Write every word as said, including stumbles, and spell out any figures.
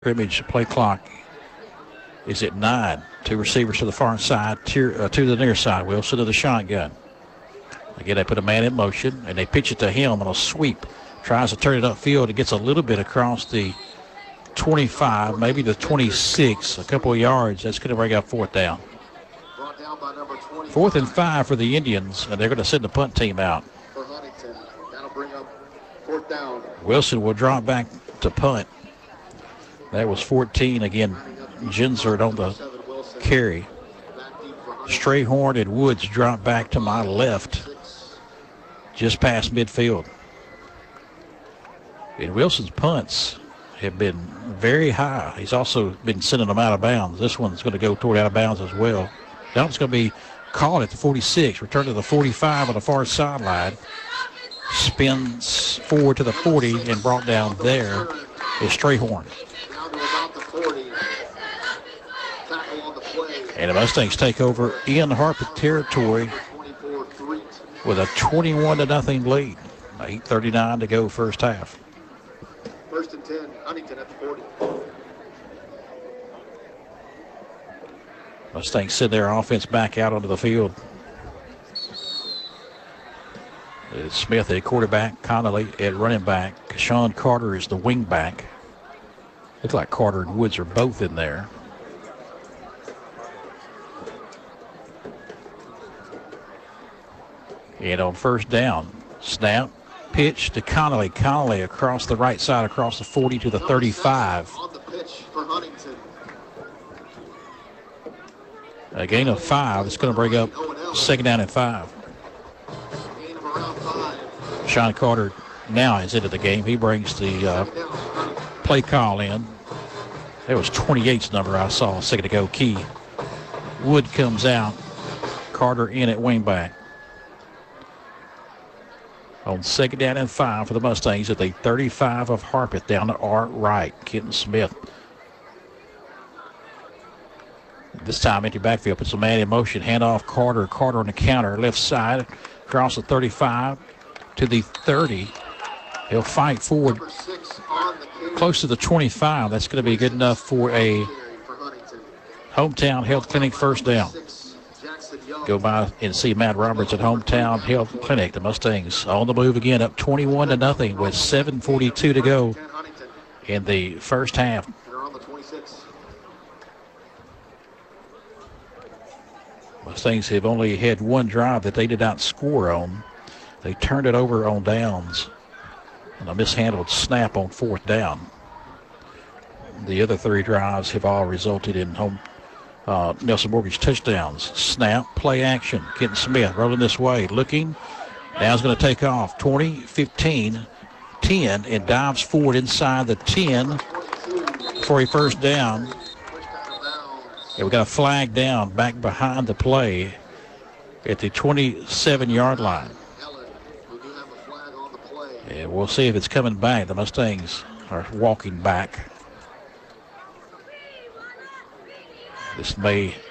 Scrimmage play clock is at nine. Two receivers to the far side, to, uh, to the near side. Wilson to the shotgun. Again, they put a man in motion, and they pitch it to him on a sweep. Tries to turn it upfield. It gets a little bit across the twenty-five, maybe the twenty-six, a couple of yards. That's going to bring up fourth down. Fourth and five for the Indians, and they're going to send the punt team out. For Huntington, that'll bring up fourth down. Wilson will drop back to punt. That was fourteen. Again, Ginsert on the carry. Strayhorn and Woods drop back to my left, just past midfield. And Wilson's punts have been very high. He's also been sending them out of bounds. This one's going to go toward out of bounds as well. That one's going to be caught at the forty-six. Return to the forty-five on the far sideline. Spins forward to the forty and brought down there is Strayhorn. And the Mustangs take over in Harpeth territory with a twenty-one to nothing lead. eight thirty-nine to go first half. First and ten, Huntington at the forty. Mustangs send their offense back out onto the field. It's Smith at quarterback, Connolly at running back. Sean Carter is the wing back. Looks like Carter and Woods are both in there. And on first down, snap, pitch to Connolly. Connolly across the right side, across the forty to the thirty-five. On the pitch for Huntington. A gain of five. It's going to bring up second down and five. Gain of around five. Sean Carter now is into the game. He brings the uh, play call in. That was twenty-eight's number I saw a second ago, Key. Wood comes out. Carter in at wingback. On second down and five for the Mustangs at the thirty-five of Harpeth down to our right. Kenton Smith. This time empty backfield, puts a man in motion. Handoff Carter. Carter on the counter, left side, across the thirty-five to the thirty. He'll fight forward close to the twenty-five. That's going to be good enough for a Hometown Health Clinic first down. Go by and see Matt Roberts at Hometown Health Clinic. The Mustangs on the move again, up twenty-one to nothing with seven forty-two to go in the first half. Mustangs have only had one drive that they did not score on. They turned it over on downs and a mishandled snap on fourth down. The other three drives have all resulted in home uh, Nelson Mortgage touchdowns. Snap, play action. Kenton Smith rolling this way, looking. Now he's going to take off. twenty, fifteen, ten, and dives forward inside the ten for a first down. Yeah, we got a flag down back behind the play at the twenty-seven-yard line. And we'll see if it's coming back. The Mustangs are walking back. This may